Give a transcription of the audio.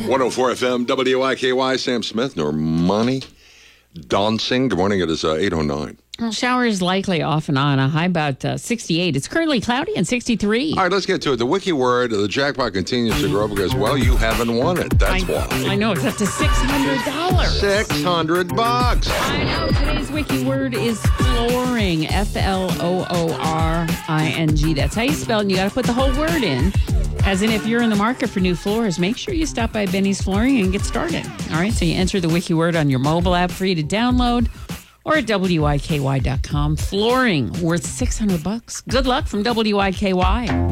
104 FM, WIKY, Sam Smith, Normani Dancing. Good morning. It is 8:09. Well, showers likely off and on. A high about 68. It's currently cloudy and 63. All right, let's get to it. The wiki word, the jackpot continues to grow because, well, you haven't won it. That's why. I know. It's up to $600. $600. I know. Today's wiki word is flooring. Flooring. That's how you spell it. And you got to put the whole word in. As in, if you're in the market for new floors, make sure you stop by Benny's Flooring and get started. All right, so you enter the wiki word on your mobile app, free to download, or at WIKY.com. Flooring worth $600. Good luck from WIKY.